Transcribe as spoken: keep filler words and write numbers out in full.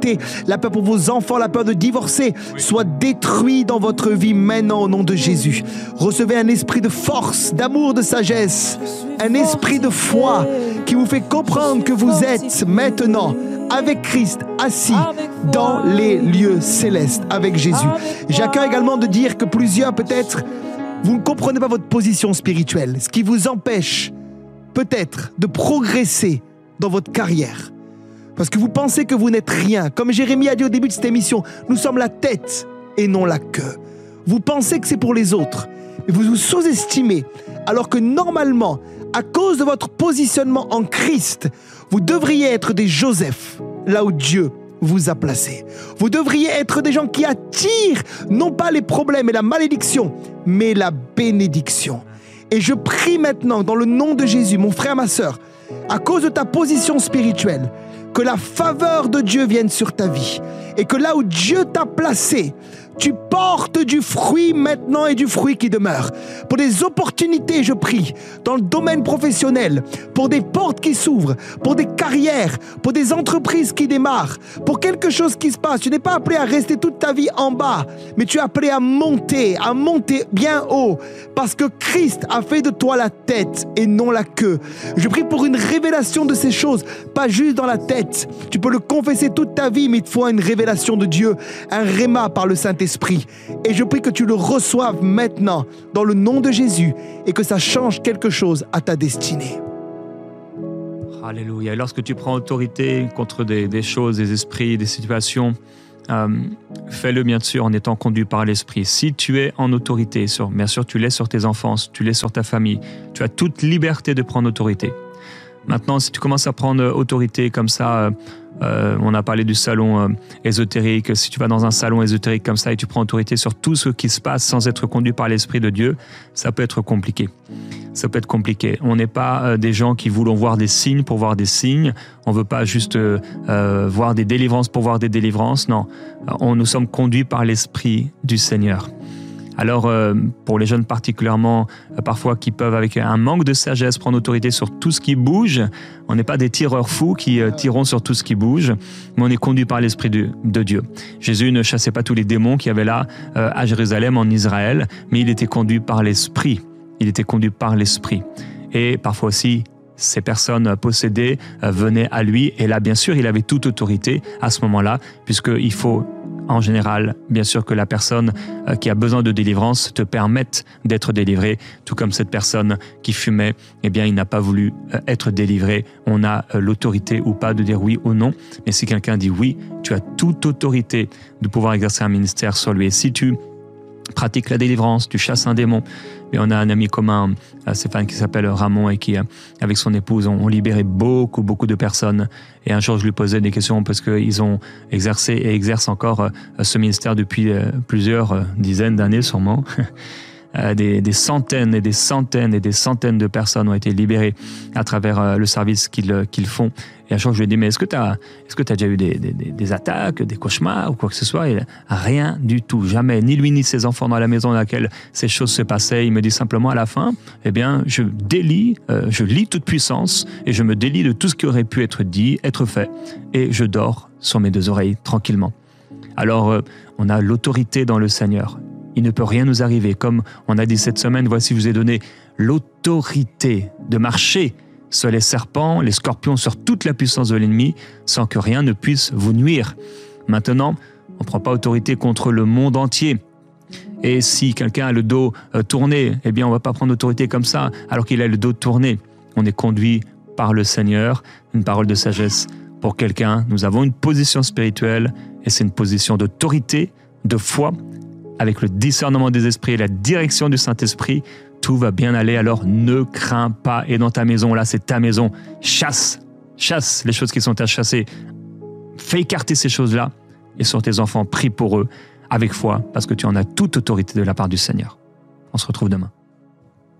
adopter, la peur pour vos enfants, la peur de divorcer, soit détruit dans votre vie maintenant au nom de Jésus. Recevez un esprit de force, d'amour, de sagesse, un esprit de foi qui vous fait comprendre que vous êtes maintenant avec Christ, assis dans les lieux célestes avec Jésus. J'ai à cœur également de dire que plusieurs, peut-être, vous ne comprenez pas votre position spirituelle, ce qui vous empêche peut-être de progresser dans votre carrière. Parce que vous pensez que vous n'êtes rien. Comme Jérémie a dit au début de cette émission, nous sommes la tête et non la queue. Vous pensez que c'est pour les autres, mais vous vous sous-estimez, alors que normalement, à cause de votre positionnement en Christ, vous devriez être des Joseph, là où Dieu vous a placé. Vous devriez être des gens qui attirent non pas les problèmes et la malédiction, mais la bénédiction. Et je prie maintenant, dans le nom de Jésus, mon frère, ma sœur, à cause de ta position spirituelle, que la faveur de Dieu vienne sur ta vie et que là où Dieu t'a placé, tu portes du fruit maintenant et du fruit qui demeure. Pour des opportunités, je prie, dans le domaine professionnel, pour des portes qui s'ouvrent, pour des carrières, pour des entreprises qui démarrent, pour quelque chose qui se passe. Tu n'es pas appelé à rester toute ta vie en bas, mais tu es appelé à monter, à monter bien haut, parce que Christ a fait de toi la tête et non la queue. Je prie pour une révélation de ces choses, pas juste dans la tête. Tu peux le confesser toute ta vie, mais il te faut une révélation de Dieu, un réma par le Saint-Esprit. Et je prie que tu le reçoives maintenant dans le nom de Jésus et que ça change quelque chose à ta destinée. Alléluia. Lorsque tu prends autorité contre des, des choses, des esprits, des situations, euh, fais-le bien sûr en étant conduit par l'Esprit. Si tu es en autorité, sur, bien sûr tu l'es sur tes enfants, tu l'es sur ta famille, tu as toute liberté de prendre autorité. Maintenant, si tu commences à prendre autorité comme ça, euh, euh, on a parlé du salon euh, ésotérique, si tu vas dans un salon ésotérique comme ça et tu prends autorité sur tout ce qui se passe sans être conduit par l'Esprit de Dieu, ça peut être compliqué. Ça peut être compliqué. On n'est pas euh, des gens qui voulons voir des signes pour voir des signes. On ne veut pas juste euh, euh, voir des délivrances pour voir des délivrances. Non, on, nous sommes conduits par l'Esprit du Seigneur. Alors, euh, pour les jeunes particulièrement, euh, parfois qui peuvent, avec un manque de sagesse, prendre autorité sur tout ce qui bouge, on n'est pas des tireurs fous qui euh, tirons sur tout ce qui bouge, mais on est conduit par l'Esprit de, de Dieu. Jésus ne chassait pas tous les démons qu'il y avait là euh, à Jérusalem, en Israël, mais il était conduit par l'Esprit. Il était conduit par l'Esprit. Et parfois aussi, ces personnes possédées euh, venaient à lui, et là, bien sûr, il avait toute autorité à ce moment-là, puisqu'il faut... En général, bien sûr que la personne qui a besoin de délivrance te permette d'être délivré, tout comme cette personne qui fumait, eh bien, il n'a pas voulu être délivré. On a l'autorité ou pas de dire oui ou non, mais si quelqu'un dit oui, tu as toute autorité de pouvoir exercer un ministère sur lui. Et si tu pratiques la délivrance, tu chasses un démon. Et on a un ami commun, Stéphane, qui s'appelle Ramon et qui, avec son épouse, ont libéré beaucoup, beaucoup de personnes. Et un jour, je lui posais des questions parce qu'ils ont exercé et exercent encore ce ministère depuis plusieurs dizaines d'années sûrement. Des, des centaines et des centaines et des centaines de personnes ont été libérées à travers le service qu'ils, qu'ils font. Et un jour, je lui ai dit, mais est-ce que tu as est-ce que tu as déjà eu des, des, des attaques, des cauchemars ou quoi que ce soit? Et rien du tout, jamais, ni lui ni ses enfants dans la maison dans laquelle ces choses se passaient. Il me dit simplement à la fin, eh bien, je délie, euh, je lis toute puissance et je me délie de tout ce qui aurait pu être dit, être fait. Et je dors sur mes deux oreilles tranquillement. Alors, euh, on a l'autorité dans le Seigneur. Il ne peut rien nous arriver. Comme on a dit cette semaine, voici, je vous ai donné l'autorité de marcher sur les serpents, les scorpions, sur toute la puissance de l'ennemi, sans que rien ne puisse vous nuire. Maintenant, on ne prend pas autorité contre le monde entier. Et si quelqu'un a le dos euh, tourné, eh bien, on ne va pas prendre autorité comme ça, alors qu'il a le dos tourné. On est conduit par le Seigneur, une parole de sagesse pour quelqu'un. Nous avons une position spirituelle, et c'est une position d'autorité, de foi, avec le discernement des esprits et la direction du Saint-Esprit, tout va bien aller, alors ne crains pas. Et dans ta maison, là, c'est ta maison. Chasse, chasse les choses qui sont à chasser. Fais écarter ces choses-là. Et sur tes enfants, prie pour eux avec foi, parce que tu en as toute autorité de la part du Seigneur. On se retrouve demain.